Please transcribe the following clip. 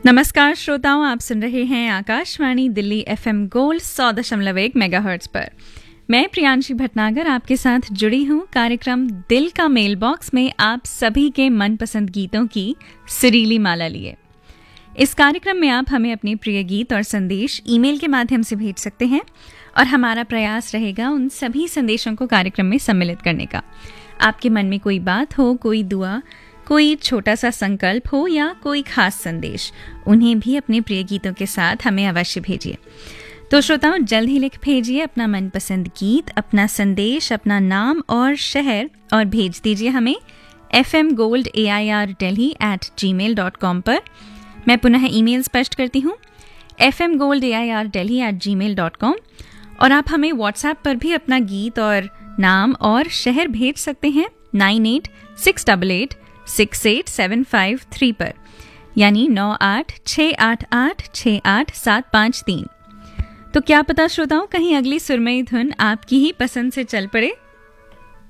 नमस्कार श्रोताओं, आप सुन रहे हैं Akashvani Delhi FM gold 100.1 megahertz पर। मैं प्रियांशी भटनागर आपके साथ जुड़ी हूँ कार्यक्रम दिल का मेल बॉक्स में आप सभी के मनपसंद गीतों की सुरीली माला लिए। इस कार्यक्रम में आप हमें अपने प्रिय गीत और संदेश ईमेल के माध्यम से भेज सकते हैं और हमारा प्रयास रहेगा उन सभी संदेशों को कार्यक्रम में सम्मिलित करने का। आपके मन में कोई बात हो, कोई दुआ, कोई छोटा सा संकल्प हो या कोई खास संदेश, उन्हें भी अपने प्रिय गीतों के साथ हमें अवश्य भेजिए। तो श्रोताओं, जल्द ही लिख भेजिए अपना मनपसंद गीत, अपना संदेश, अपना नाम और शहर और भेज दीजिए हमें fmgoldAIRdelhi@gmail.com पर। मैं पुनः ईमेल स्पष्ट करती हूँ, fmgoldAIRdelhi@gmail.com। और आप हमें व्हाट्सएप पर भी अपना गीत और नाम और शहर भेज सकते हैं 9868868753 पर, यानी 9868868753। तो क्या पता श्रोताओं, कहीं अगली सुरमई धुन आपकी ही पसंद से चल पड़े।